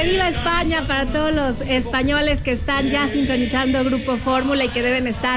que viva España para todos los españoles que están ya sincronizando Grupo Fórmula y que deben estar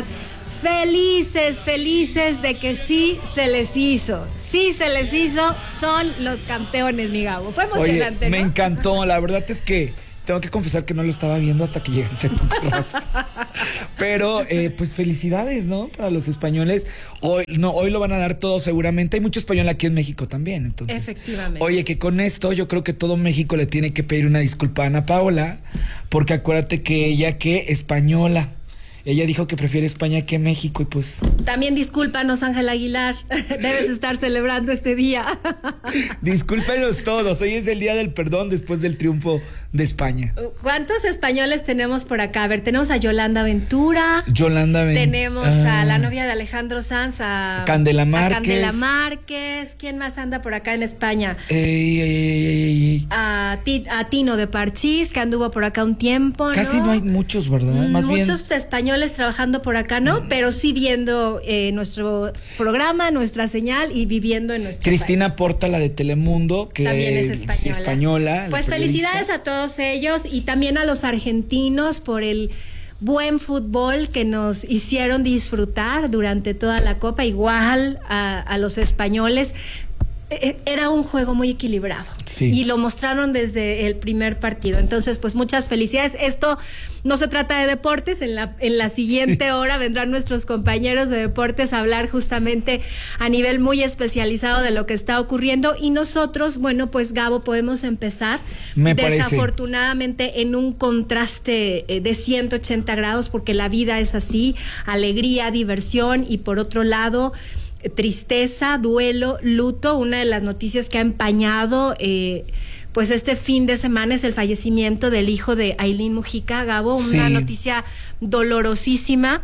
felices de que sí se les hizo. Sí se les hizo, son los campeones, mi Gabo. Fue emocionante. Oye, me ¿no? encantó, la verdad es que tengo que confesar que no lo estaba viendo hasta que llegaste tú, Rafa. Pero, pues felicidades, ¿no? Para los españoles. Hoy lo van a dar todo seguramente. Hay mucho español aquí en México también, entonces. Efectivamente. Oye, que con esto yo creo que todo México le tiene que pedir una disculpa a Ana Paola, porque acuérdate que ella que española. Ella dijo que prefiere España que México y pues... También discúlpanos, Ángel Aguilar. Debes estar celebrando este día. Discúlpenos todos. Hoy es el día del perdón después del triunfo de España. ¿Cuántos españoles tenemos por acá? A ver, tenemos a Yolanda Ventura. Tenemos a la novia de Alejandro Sanz, a Candela Márquez. A Candela Márquez. ¿Quién más anda por acá en España? A Tino de Parchís, que anduvo por acá un tiempo, ¿no? Casi no hay muchos, ¿verdad? Más bien... Muchos españoles trabajando por acá, ¿no? Pero sí viendo nuestro programa, nuestra señal y viviendo en nuestro Cristina país. Porta, la de Telemundo, que también es española. Sí, española. Pues felicidades a todos ellos y también a los argentinos por el buen fútbol que nos hicieron disfrutar durante toda la Copa, igual a los españoles. Era un juego muy equilibrado, sí, y lo mostraron desde el primer partido. Entonces, pues muchas felicidades. Esto no se trata de deportes. En la siguiente hora vendrán nuestros compañeros de deportes a hablar justamente a nivel muy especializado de lo que está ocurriendo. Y nosotros, bueno, pues Gabo, podemos empezar desafortunadamente en un contraste de 180 grados, porque la vida es así: alegría, diversión y por otro lado tristeza, duelo, luto. Una de las noticias que ha empañado pues este fin de semana es el fallecimiento del hijo de Aylin Mujica, Gabo, una noticia dolorosísima.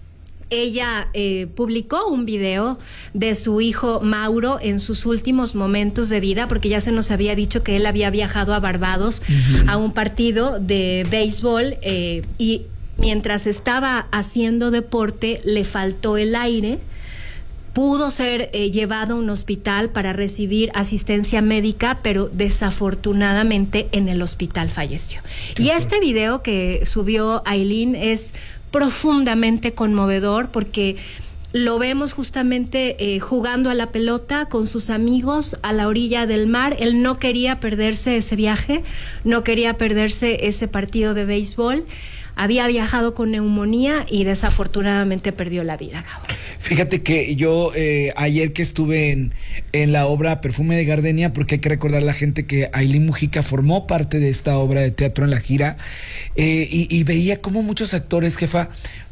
Ella publicó un video de su hijo Mauro en sus últimos momentos de vida, porque ya se nos había dicho que él había viajado a Barbados a un partido de béisbol y mientras estaba haciendo deporte le faltó el aire. Pudo ser llevado a un hospital para recibir asistencia médica, pero desafortunadamente en el hospital falleció. Y este video que subió Aylin es profundamente conmovedor porque lo vemos justamente jugando a la pelota con sus amigos a la orilla del mar. Él no quería perderse ese viaje, no quería perderse ese partido de béisbol. Había viajado con neumonía y desafortunadamente perdió la vida, Gabo. Fíjate que yo ayer que estuve en la obra Perfume de Gardenia, porque hay que recordar a la gente que Aylin Mujica formó parte de esta obra de teatro en la gira, y veía cómo muchos actores, jefa,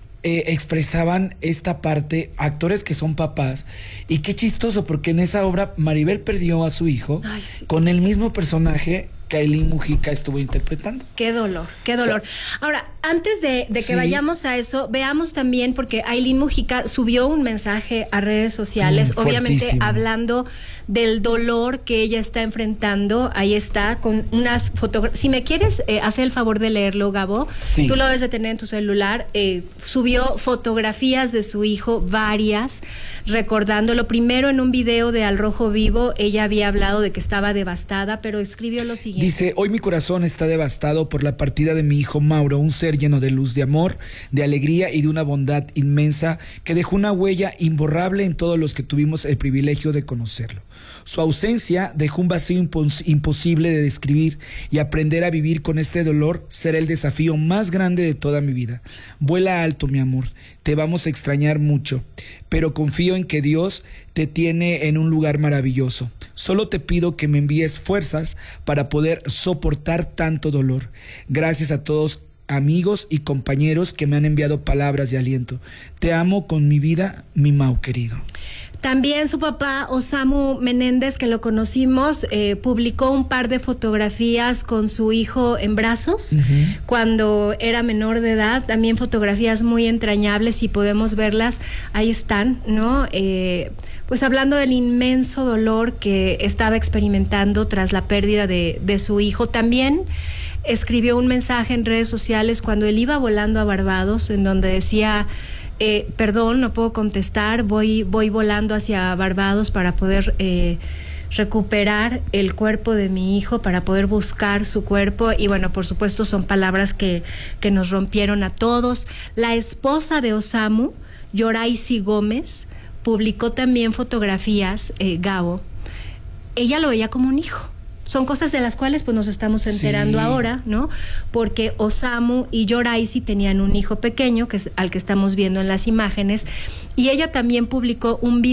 expresaban esta parte, actores que son papás, y qué chistoso, porque en esa obra Maribel perdió a su hijo con el mismo personaje que Aylin Mujica estuvo interpretando. Qué dolor, qué dolor. O sea, ahora, antes de que vayamos a eso, veamos también, porque Aylin Mujica subió un mensaje a redes sociales, obviamente hablando del dolor que ella está enfrentando. Ahí está, con unas fotografías. Si me quieres hacer el favor de leerlo, Gabo, tú lo debes de tener en tu celular. Subió fotografías de su hijo, varias, recordándolo. Primero en un video de Al Rojo Vivo, ella había hablado de que estaba devastada, pero escribió lo siguiente. Dice: hoy mi corazón está devastado por la partida de mi hijo Mauro, un ser lleno de luz, de amor, de alegría y de una bondad inmensa que dejó una huella imborrable en todos los que tuvimos el privilegio de conocerlo. Su ausencia dejó un vacío imposible de describir, y aprender a vivir con este dolor será el desafío más grande de toda mi vida. Vuela alto, mi amor, te vamos a extrañar mucho, pero confío en que Dios te tiene en un lugar maravilloso. Solo te pido que me envíes fuerzas para poder soportar tanto dolor. Gracias a todos amigos y compañeros que me han enviado palabras de aliento. Te amo con mi vida, mi Mau querido. También su papá, Osamu Menéndez, que lo conocimos, publicó un par de fotografías con su hijo en brazos cuando era menor de edad. También fotografías muy entrañables, y podemos verlas, ahí están, ¿no? Pues hablando del inmenso dolor que estaba experimentando tras la pérdida de su hijo. También escribió un mensaje en redes sociales cuando él iba volando a Barbados, en donde decía: perdón, no puedo contestar, voy volando hacia Barbados para poder recuperar el cuerpo de mi hijo, para poder buscar su cuerpo. Y bueno, por supuesto son palabras que nos rompieron a todos. La esposa de Osamu, Yoraisi Gómez, publicó también fotografías, Gabo. Ella lo veía como un hijo. Son cosas de las cuales pues nos estamos enterando ahora, ¿no? Porque Osamu y Yoraisi tenían un hijo pequeño, que es al que estamos viendo en las imágenes, y ella también publicó un video